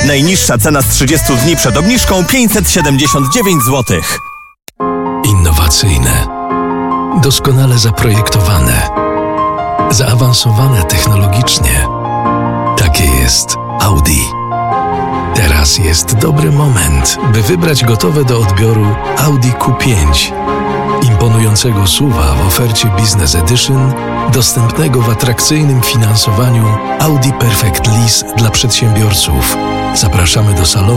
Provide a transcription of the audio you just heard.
Najniższa cena z 30 dni przed obniżką 579 zł. Innowacyjne, doskonale zaprojektowane, zaawansowane technologicznie. Takie jest Audi. Teraz jest dobry moment, by wybrać gotowe do odbioru Audi Q5. Imponującego SUV-a w ofercie Business Edition, dostępnego w atrakcyjnym finansowaniu Audi Perfect Lease dla przedsiębiorców. Zapraszamy do salonu